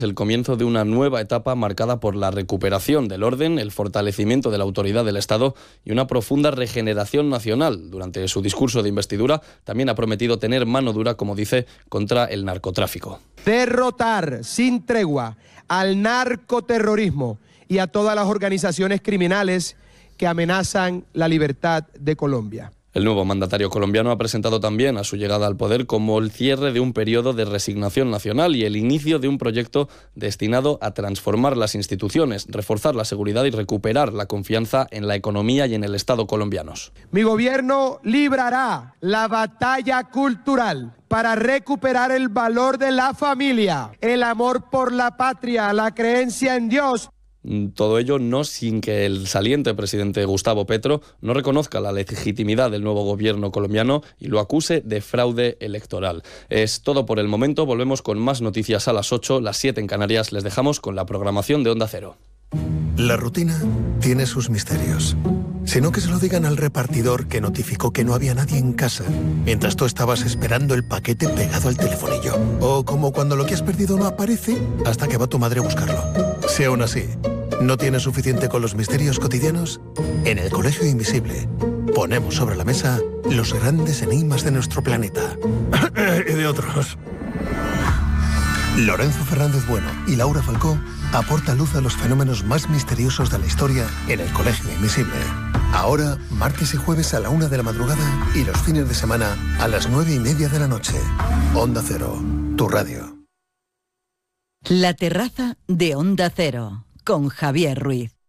El comienzo de una nueva etapa marcada por la recuperación del orden, el fortalecimiento de la autoridad del Estado y una profunda regeneración nacional. Durante su discurso de investidura también ha prometido tener mano dura, como dice, contra el narcotráfico. Derrotar sin tregua al narcoterrorismo y a todas las organizaciones criminales que amenazan la libertad de Colombia. El nuevo mandatario colombiano ha presentado también a su llegada al poder como el cierre de un periodo de resignación nacional y el inicio de un proyecto destinado a transformar las instituciones, reforzar la seguridad y recuperar la confianza en la economía y en el Estado colombianos. Mi gobierno librará la batalla cultural para recuperar el valor de la familia, el amor por la patria, la creencia en Dios. Todo ello no sin que el saliente presidente Gustavo Petro no reconozca la legitimidad del nuevo gobierno colombiano y lo acuse de fraude electoral. Es todo por el momento. Volvemos con más noticias a las 8, las 7 en Canarias. Les dejamos con la programación de Onda Cero. La rutina tiene sus misterios. Sino que se lo digan al repartidor que notificó que no había nadie en casa, mientras tú estabas esperando el paquete pegado al telefonillo. O como cuando lo que has perdido no aparece hasta que va tu madre a buscarlo. Si aún así no tienes suficiente con los misterios cotidianos, en el Colegio Invisible ponemos sobre la mesa los grandes enigmas de nuestro planeta. Y de otros. Lorenzo Fernández Bueno y Laura Falcó aportan luz a los fenómenos más misteriosos de la historia en el Colegio Invisible. Ahora, martes y jueves a la 1 de la madrugada y los fines de semana a las 9:30 de la noche. Onda Cero, tu radio. La terraza de Onda Cero, con Javier Ruiz.